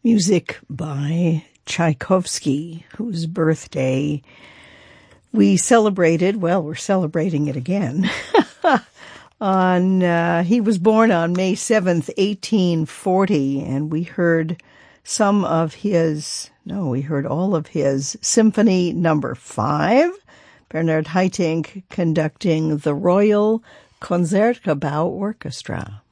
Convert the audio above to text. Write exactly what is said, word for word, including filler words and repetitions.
Music by Tchaikovsky, whose birthday we celebrated, well, we're celebrating it again. on uh, he was born on May seventh, eighteen forty, and we heard some of his, no, we heard all of his Symphony Number Five, Bernard Haitink conducting the Royal Concertgebouw Orchestra.